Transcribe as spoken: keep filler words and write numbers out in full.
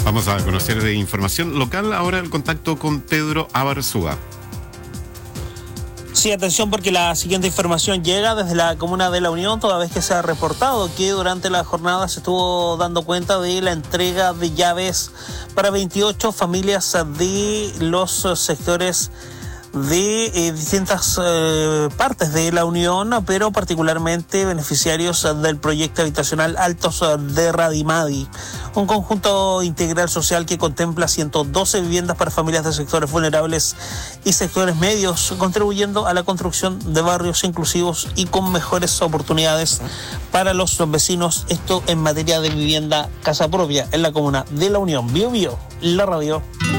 Vamos a conocer de información local ahora el contacto con Pedro Abarzúa. Sí, atención porque la siguiente información llega desde la comuna de La Unión, toda vez que se ha reportado que durante la jornada se estuvo dando cuenta de la entrega de llaves para veintiocho familias de los sectores de eh, distintas eh, partes de La Unión, pero particularmente beneficiarios del proyecto habitacional Altos de Radimadi, un conjunto integral social que contempla ciento doce viviendas para familias de sectores vulnerables y sectores medios, contribuyendo a la construcción de barrios inclusivos y con mejores oportunidades para los vecinos, esto en materia de vivienda casa propia en la comuna de La Unión. Bio Bio, la radio.